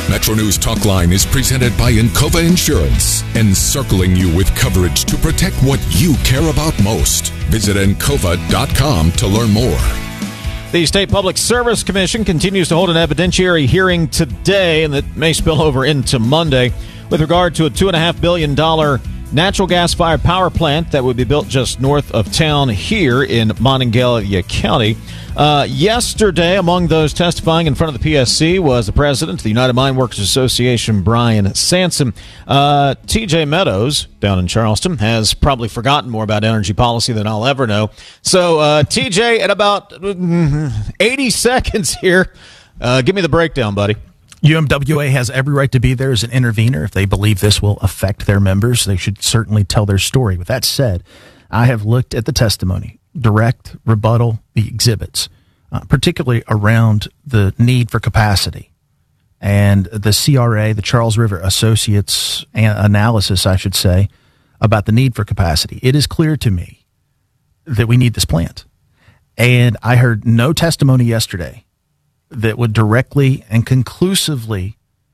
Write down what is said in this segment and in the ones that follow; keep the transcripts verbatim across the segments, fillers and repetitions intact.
Metro News Talk Line is presented by Encova Insurance, encircling you with coverage to protect what you care about most. Visit encova dot com to learn more. The State Public Service Commission continues to hold an evidentiary hearing today, and that may spill over into Monday, with regard to a two point five billion dollars natural gas-fired power plant that would be built just north of town here in Monongalia County. Uh, yesterday, among those testifying in front of the P S C was the president of the United Mine Workers Association, Brian Sanson. Uh, T J Meadows, down in Charleston, has probably forgotten more about energy policy than I'll ever know. So, uh, T J, at about eighty seconds here, uh, give me the breakdown, buddy. U M W A has every right to be there as an intervener. If they believe this will affect their members, they should certainly tell their story. With that said, I have looked at the testimony, direct, rebuttal, the exhibits, uh, particularly around the need for capacity and the C R A, the Charles River Associates analysis, I should say, about the need for capacity. It is clear to me that we need this plant. And I heard no testimony yesterday that would directly and conclusively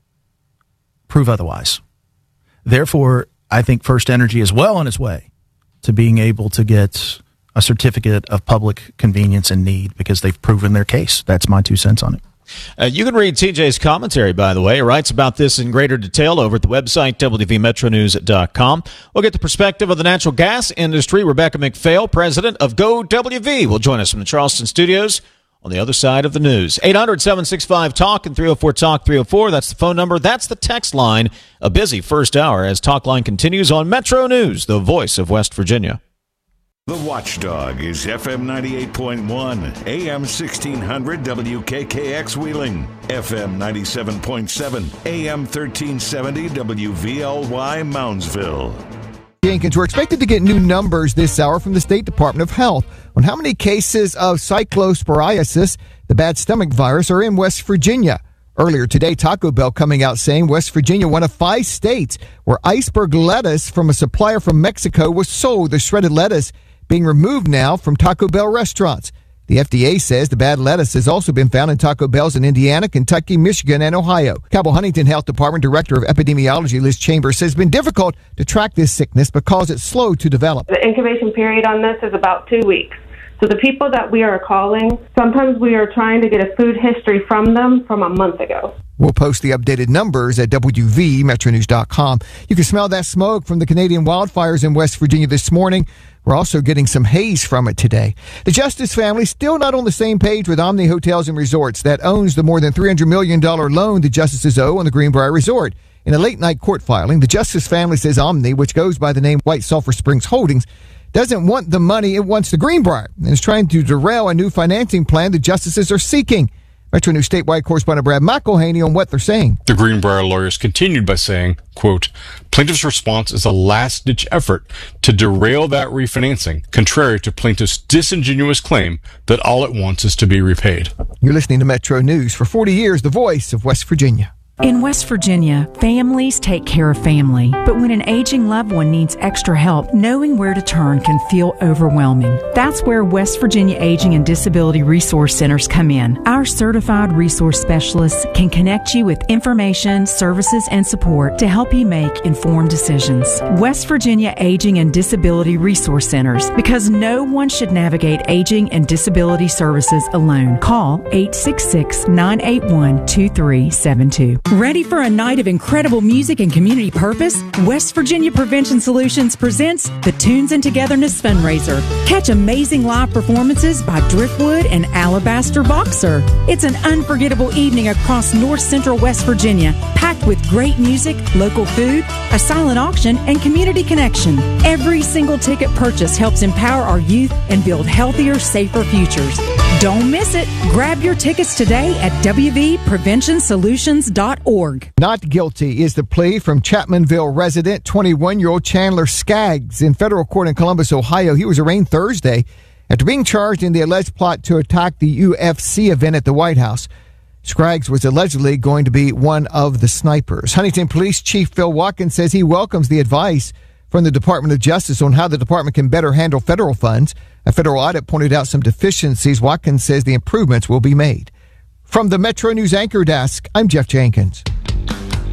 prove otherwise. Therefore, I think First Energy is well on its way to being able to get a certificate of public convenience and need because they've proven their case. That's my two cents on it. Uh, you can read T J's commentary, by the way. He writes about this in greater detail over at the website, W V metro news dot com. We'll get the perspective of the natural gas industry. Rebecca McPhail, president of Go W V, will join us from the Charleston studios on the other side of the news. eight hundred, seven six five, talk and three oh four, talk three oh four. That's the phone number. That's the text line. A busy first hour as Talk Line continues on Metro News, the voice of West Virginia. The Watchdog is F M ninety-eight point one, A M sixteen hundred W K K X Wheeling, F M ninety-seven point seven, A M thirteen seventy W V L Y Moundsville. Jenkins, we're expected to get new numbers this hour from the State Department of Health on how many cases of cyclosporiasis, the bad stomach virus, are in West Virginia. Earlier today, Taco Bell coming out saying West Virginia, one of five states where iceberg lettuce from a supplier from Mexico was sold. The shredded lettuce being removed now from Taco Bell restaurants. The F D A says the bad lettuce has also been found in Taco Bells in Indiana, Kentucky, Michigan, and Ohio. Cabell Huntington Health Department Director of Epidemiology, Liz Chambers, says it's been difficult to track this sickness because it's slow to develop. The incubation period on this is about two weeks. So the people that we are calling, sometimes we are trying to get a food history from them from a month ago. We'll post the updated numbers at W V metro news dot com. You can smell that smoke from the Canadian wildfires in West Virginia this morning. We're also getting some haze from it today. The Justice family still not on the same page with Omni Hotels and Resorts that owns the more than three hundred million dollars loan the Justices owe on the Greenbrier Resort. In a late-night court filing, the Justice family says Omni, which goes by the name White Sulphur Springs Holdings, doesn't want the money, it wants the Greenbrier, and is trying to derail a new financing plan the Justices are seeking. Metro News statewide correspondent Brad McElhaney on what they're saying. The Greenbrier lawyers continued by saying, quote, plaintiff's response is a last-ditch effort to derail that refinancing, contrary to plaintiff's disingenuous claim that all it wants is to be repaid. You're listening to Metro News. For forty years, the voice of West Virginia. In West Virginia, families take care of family. But when an aging loved one needs extra help, knowing where to turn can feel overwhelming. That's where West Virginia Aging and Disability Resource Centers come in. Our certified resource specialists can connect you with information, services, and support to help you make informed decisions. West Virginia Aging and Disability Resource Centers, because no one should navigate aging and disability services alone. Call eight six six, nine eight one, two three seven two. Ready for a night of incredible music and community purpose? West Virginia Prevention Solutions presents the Tunes and Togetherness Fundraiser. Catch amazing live performances by Driftwood and Alabaster Boxer. It's an unforgettable evening across North Central West Virginia, packed with great music, local food, a silent auction, and community connection. Every single ticket purchase helps empower our youth and build healthier, safer futures. Don't miss it. Grab your tickets today at w v prevention solutions dot org. Not guilty is the plea from Chapmanville resident twenty-one-year-old Chandler Skaggs. In federal court in Columbus, Ohio, he was arraigned Thursday after being charged in the alleged plot to attack the U F C event at the White House. Skaggs was allegedly going to be one of the snipers. Huntington Police Chief Phil Watkins says he welcomes the advice from the Department of Justice on how the department can better handle federal funds. A federal audit pointed out some deficiencies. Watkins says the improvements will be made. From the Metro News Anchor Desk, I'm Jeff Jenkins.